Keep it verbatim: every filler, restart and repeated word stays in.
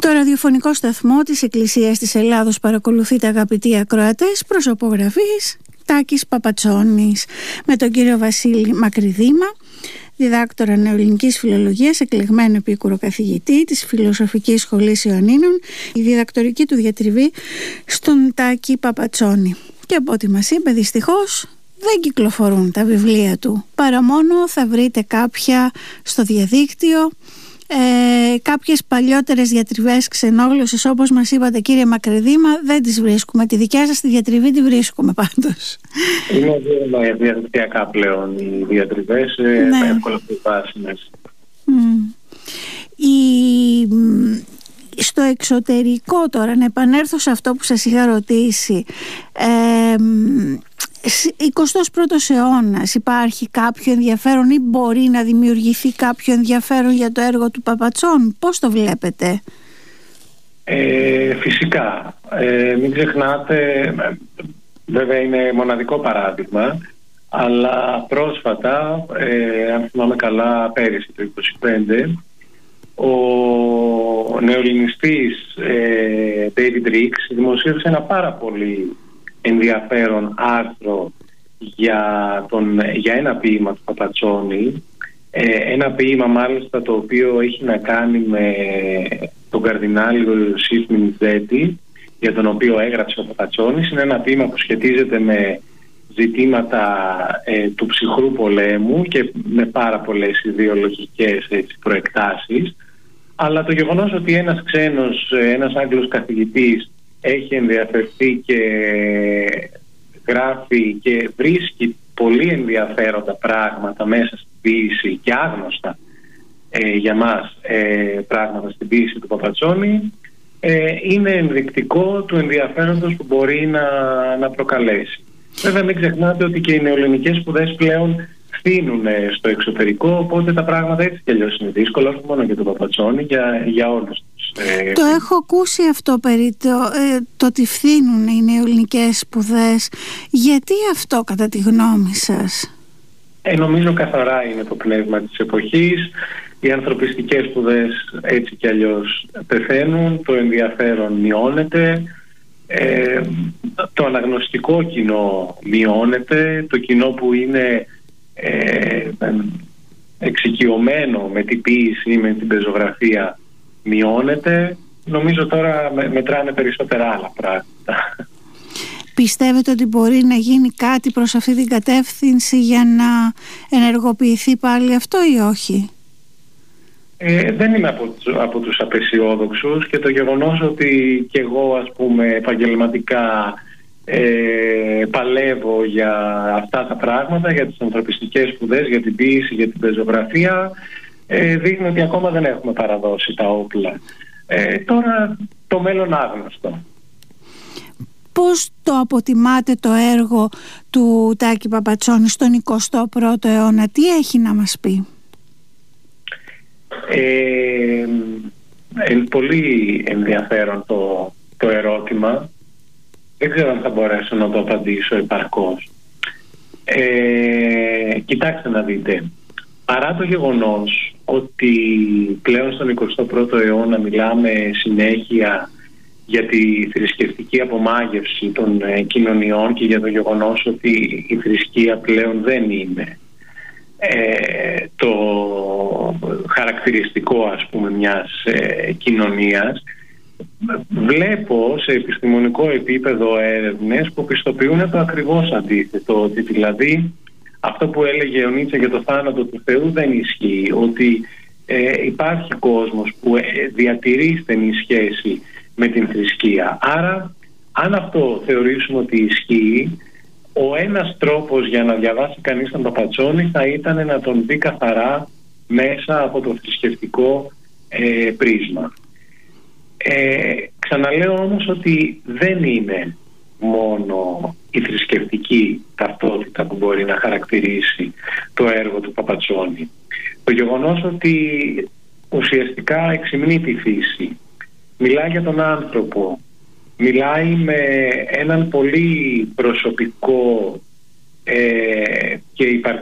Το ραδιοφωνικό σταθμό της Εκκλησίας της Ελλάδος παρακολουθείτε, αγαπητοί ακροατές. Προσωπογραφής Τάκης Παπατσόνης, με τον κύριο Βασίλη Μακρυδήμα, διδάκτορα νεοελληνικής φιλολογίας, εκλεγμένο επίκουρο καθηγητή της Φιλοσοφικής Σχολής Ιωαννίνων, η διδακτορική του διατριβή στον Τάκη Παπατσόνη. Και από ό,τι μας είπε, δυστυχώς δεν κυκλοφορούν τα βιβλία του, παρά μόνο θα βρείτε κάποια στο διαδίκτυο, ε, κάποιες παλιότερες διατριβές ξενόγλωσσες, όπως μας είπατε, κύριε Μακρυδήμα, δεν τις βρίσκουμε. Τη δικιά σας τη διατριβή τη βρίσκουμε πάντως. Είναι διαδικτυακά πλέον οι διατριβές, ναι. Εύκολα προσβάσιμες. Mm. Η... Στο εξωτερικό τώρα, να επανέλθω σε αυτό που σας είχα ρωτήσει, ε, εικοστός πρώτος αιώνας, υπάρχει κάποιο ενδιαφέρον ή μπορεί να δημιουργηθεί κάποιο ενδιαφέρον για το έργο του Παπατσόνη? Πώς το βλέπετε? Ε, φυσικά. Ε, μην ξεχνάτε, βέβαια είναι μοναδικό παράδειγμα, αλλά πρόσφατα, ε, αν θυμάμαι καλά, πέρυσι το είκοσι πέντε, ο νεοελληνιστής ε, David Ricks δημοσίευσε ένα πάρα πολύ ενδιαφέρον άρθρο για, τον, για ένα ποίημα του Παπατσόνη, ε, ένα ποίημα μάλιστα το οποίο έχει να κάνει με τον καρδινάλιο Ιωσήφ Μινιζέτη, για τον οποίο έγραψε ο Παπατσόνης. Είναι ένα ποίημα που σχετίζεται με ζητήματα ε, του ψυχρού πολέμου και με πάρα πολλές ιδεολογικές έτσι, προεκτάσεις, αλλά το γεγονός ότι ένας ξένος, ένας Άγγλος καθηγητής έχει ενδιαφερθεί και γράφει και βρίσκει πολύ ενδιαφέροντα πράγματα μέσα στην ποίηση και άγνωστα ε, για μας ε, πράγματα στην ποίηση του Παπατσόνη, ε, είναι ενδεικτικό του ενδιαφέροντος που μπορεί να, να προκαλέσει. Βέβαια μην ξεχνάτε ότι και οι νεοελληνικές σπουδές πλέον φθήνουν στο εξωτερικό, οπότε τα πράγματα έτσι κι αλλιώς είναι δύσκολα, όχι μόνο για τον Παπατσόνη, για, για όλους τους. Ε, το έχω ακούσει αυτό περί το, ε, το ότι φθήνουν οι νεοελληνικές σπουδές. Γιατί αυτό κατά τη γνώμη σας? Ε, νομίζω καθαρά είναι το πνεύμα της εποχής. Οι ανθρωπιστικές σπουδές έτσι κι αλλιώς πεθαίνουν, το ενδιαφέρον μειώνεται. Ε, το αναγνωστικό κοινό μειώνεται, το κοινό που είναι ε, εξοικειωμένο με την ποίηση ή με την πεζογραφία μειώνεται. Νομίζω τώρα με, μετράνε περισσότερα άλλα πράγματα. Πιστεύετε ότι μπορεί να γίνει κάτι προς αυτή την κατεύθυνση για να ενεργοποιηθεί πάλι αυτό ή όχι? Ε, δεν είμαι από, από τους απεσιόδοξους, και το γεγονός ότι και εγώ, ας πούμε, επαγγελματικά ε, παλεύω για αυτά τα πράγματα, για τις ανθρωπιστικές σπουδές, για την ποίηση, για την πεζογραφία, ε, δείχνει ότι ακόμα δεν έχουμε παραδώσει τα όπλα. Ε, τώρα το μέλλον άγνωστο. Πώς το αποτιμάτε το έργο του Τάκη Παπατσόνη στον εικοστό πρώτο αιώνα? Τι έχει να μας πει? Ε, είναι πολύ ενδιαφέρον το, το ερώτημα. Δεν ξέρω αν θα μπορέσω να το απαντήσω επαρκώς. Ε, κοιτάξτε να δείτε, παρά το γεγονός ότι πλέον στον εικοστό πρώτο αιώνα μιλάμε συνέχεια για τη θρησκευτική απομάγευση των ε, κοινωνιών και για το γεγονός ότι η θρησκεία πλέον δεν είναι ε, το χαρακτηριστικό, ας πούμε, μιας ε, κοινωνίας, βλέπω σε επιστημονικό επίπεδο έρευνες που πιστοποιούν το ακριβώς αντίθετο, ότι δηλαδή αυτό που έλεγε ο Νίτσε για το θάνατο του Θεού δεν ισχύει, ότι ε, υπάρχει κόσμος που ε, διατηρεί στενή σχέση με την θρησκεία. Άρα, αν αυτό θεωρήσουμε ότι ισχύει, ο ένας τρόπος για να διαβάσει κανείς τον Παπατσόνη θα ήταν να τον δει καθαρά μέσα από το θρησκευτικό ε, πρίσμα. Ε, ξαναλέω όμως ότι δεν είναι μόνο η θρησκευτική ταυτότητα που μπορεί να χαρακτηρίσει το έργο του Παπατσόνη. Το γεγονός ότι ουσιαστικά εξυμνεί τη φύση, μιλάει για τον άνθρωπο, μιλάει με έναν πολύ προσωπικό ε, και υπαρκτικό